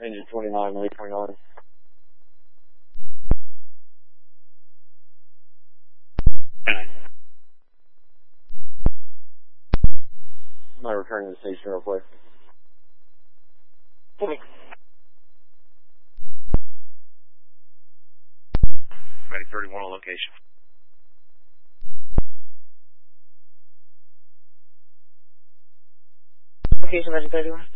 Engine 29, May 29. I'm not returning to the station real quick. Ready 31 on location. Location, Ready 31.